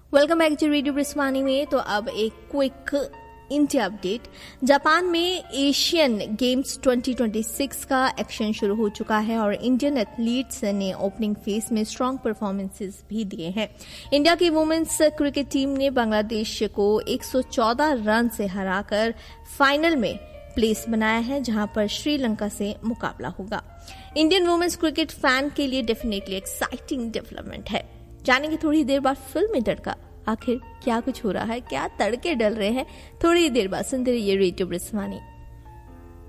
Welcome back to radio ब्रिस्वानी में। तो अब एक क्विक इंडिया अपडेट। जापान में एशियन गेम्स 2026 का एक्शन शुरू हो चुका है और इंडियन एथलीट्स ने ओपनिंग फेज में स्ट्रांग परफॉर्मेंसेस भी दिए हैं। इंडिया की वुमेन्स क्रिकेट टीम ने बांग्लादेश को 114 रन से हराकर फाइनल में प्लेस बनाया है, जहां पर श्रीलंका से मुकाबला होगा। इंडियन वुमेन्स क्रिकेट फैन के लिए डेफिनेटली एक्साइटिंग डेवलपमेंट है। जानेंगे थोड़ी देर बाद फिल्म में तड़का, आखिर क्या कुछ हो रहा है, क्या तड़के डल रहे हैं। थोड़ी देर बाद सुनते रहिए रेडियो ब्रिस्वानी।